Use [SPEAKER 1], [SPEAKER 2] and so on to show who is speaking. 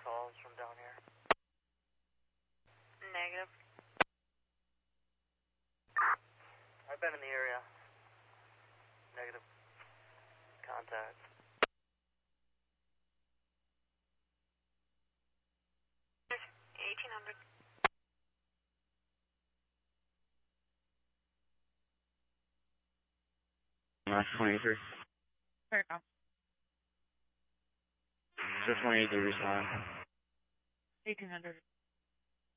[SPEAKER 1] calls from down here?
[SPEAKER 2] Negative.
[SPEAKER 1] I've been in the area. Negative contact.
[SPEAKER 2] There's 1800.
[SPEAKER 3] That's 23.
[SPEAKER 2] There you go.
[SPEAKER 3] So 23 respond.
[SPEAKER 2] 1800.